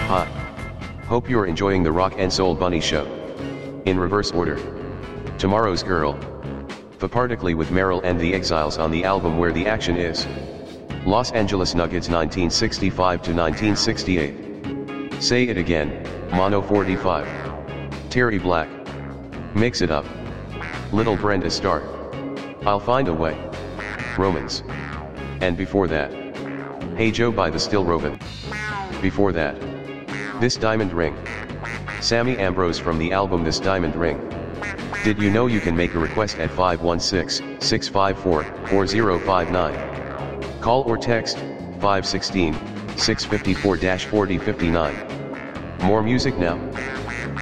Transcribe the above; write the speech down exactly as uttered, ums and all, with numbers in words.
Hi. Hope you're enjoying the Rock and Soul Bunny Show. In reverse order. Tomorrow's Girl. Particularly with Merrill and the Exiles on the album Where the Action Is. Los Angeles Nuggets nineteen sixty-five to nineteen sixty-eight. Say It Again, Mono forty-five. Terry Black. Mix It Up. Little Brenda Starr. I'll Find a Way. Romans. And before that. Hey Joe by the Still Rovin'. Before that. This Diamond Ring. Sammy Ambrose from the album This Diamond Ring. Did you know you can make a request at five one six, six five four, four zero five nine? Call or text, five one six, six five four, four zero five nine. More music now.